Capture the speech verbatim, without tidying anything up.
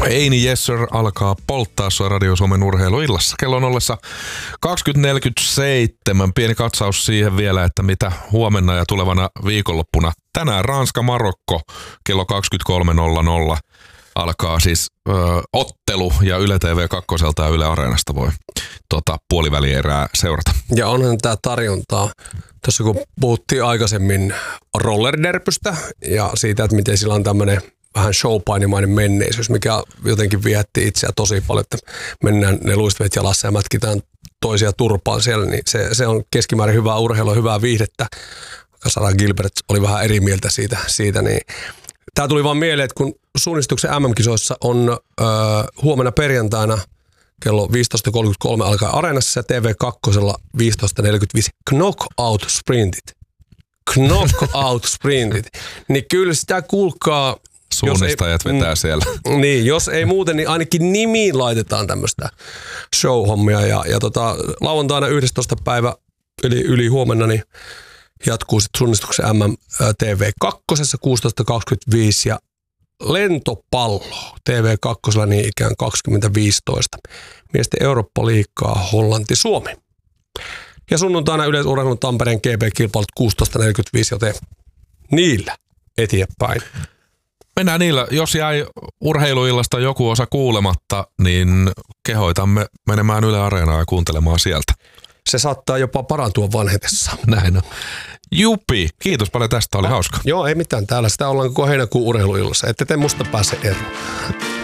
Eini Jesser alkaa polttaa sua Radio Suomen urheiluillassa. Kello on ollessa kaksikymmentä neljäkymmentäseitsemän. Pieni katsaus siihen vielä, että mitä huomenna ja tulevana viikonloppuna. Tänään Ranska-Marokko kello kaksikymmentäkolme nolla nolla alkaa siis ö, ottelu ja Yle T V kaksi ja Yle Areenasta voi tota, puolivälierää seurata. Ja onhan tämä tarjontaa. Tässä kun puhuttiin aikaisemmin rollerderpystä ja siitä, että miten sillä on tämmöinen vähän showpainimainen menneisyys, mikä jotenkin viehätti itseä tosi paljon, että mennään ne luistavet jalassa ja mätkitään toisia turpaan siellä, niin se, se on keskimäärin hyvää urheilua, hyvää viihdettä. Sara Gilbert oli vähän eri mieltä siitä, siitä niin tämä tuli vaan mieleen, että kun suunnistuksen M M-kisoissa on ö, huomenna perjantaina kello viisitoista kolmekymmentäkolme alkaa Areenassa ja T V kaksi viisitoista neljäkymmentäviisi knockout sprintit. Knockout sprintit. Niin kyllä sitä kuulkaa. Suunnistajat ei, vetää siellä. Niin, jos ei muuten, niin ainakin nimiin laitetaan tämmöistä show-hommia. Ja, ja tota, lauantaina yhdestoista päivä yli, yli huomenna niin jatkuu sitten suunnistuksen M M T V kaksi kuusitoista kaksikymmentäviisi ja lentopallo T V kaksi niin ikään kaksikymmentä viisitoista. Miesten Eurooppa-liigaa Hollanti-Suomi. Ja sunnuntaina yleisurheilun Tampereen G B-kilpailut kuusitoista neljäkymmentäviisi, joten niillä eteenpäin. Mennään niillä. Jos jäi urheiluillasta joku osa kuulematta, niin kehoitamme menemään Yle Areenaan ja kuuntelemaan sieltä. Se saattaa jopa parantua vanhetessa. Näin on. Jupi, kiitos paljon tästä, oli hauska. Joo, ei mitään. Täällä sitä ollaan koko heinäkuun urheiluillassa. Ette te musta pääse eroon.